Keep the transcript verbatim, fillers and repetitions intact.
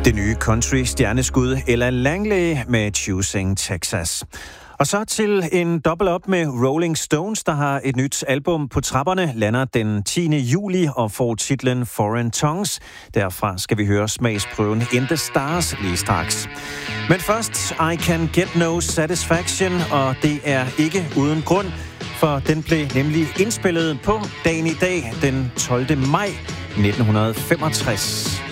Det nye country-stjerneskud Ella Langley med Choosing Texas. Og så til en dobbelt op med Rolling Stones, der har et nyt album på trapperne, lander den tiende juli og får titlen Foreign Tongues. Derfra skal vi høre smagsprøven In the Stars lige straks. Men først I Can Get No Satisfaction, og det er ikke uden grund, for den blev nemlig indspillet på dagen i dag, den tolvte maj nitten femogtres.